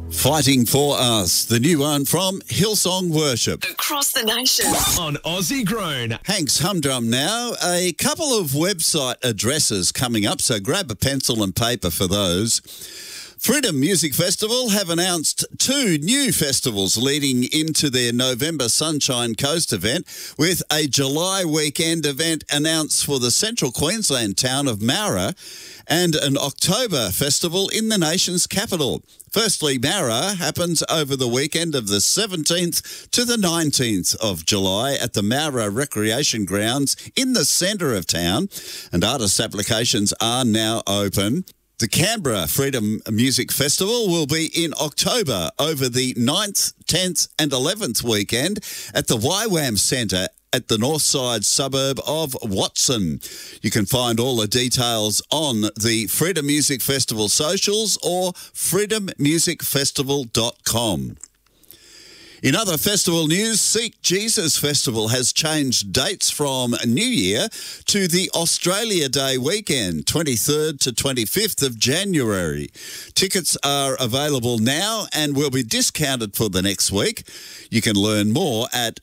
Fighting for Us, the new one from Hillsong Worship. Across the nation. On Aussie Grown. Hank's Humdrum now. A couple of website addresses coming up, so grab a pencil and paper for those. Freedom Music Festival have announced 2 new festivals leading into their November Sunshine Coast event, with a July weekend event announced for the central Queensland town of Mara and an October festival in the nation's capital. Firstly, Mara happens over the weekend of the 17th to the 19th of July at the Mara Recreation Grounds in the centre of town, and artist applications are now open. The Canberra Freedom Music Festival will be in October over the 9th, 10th and 11th weekend at the YWAM Centre at the north side suburb of Watson. You can find all the details on the Freedom Music Festival socials or freedommusicfestival.com. In other festival news, Seek Jesus Festival has changed dates from New Year to the Australia Day weekend, 23rd to 25th of January. Tickets are available now and will be discounted for the next week. You can learn more at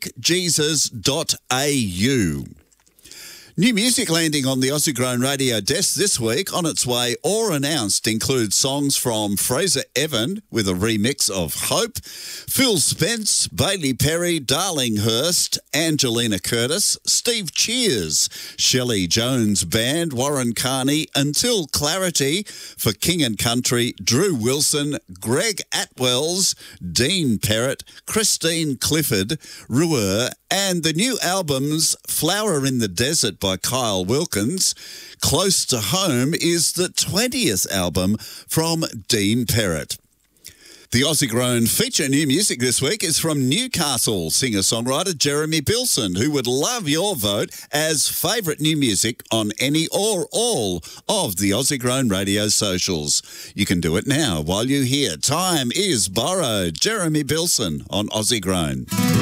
seekjesus.au. New music landing on the Aussie Grown radio desk this week, on its way or announced, includes songs from Fraser Evan with a remix of Hope, Phil Spence, Bailey Perry, Darlinghurst, Angelina Curtis, Steve Cheers, Shelley Jones Band, Warren Carney, Until Clarity for King and Country, Drew Wilson, Greg Atwells, Dean Perrott, Christine Clifford, Ruer, and the new albums Flower in the Desert by Kyle Wilkins. Close to Home is the 20th album from Dean Perrott. The Aussie Grown feature new music this week is from Newcastle singer-songwriter Jeremy Bilson, who would love your vote as favourite new music on any or all of the Aussie Grown radio socials. You can do it now while you hear Time Is Borrowed, Jeremy Bilson on Aussie Grown.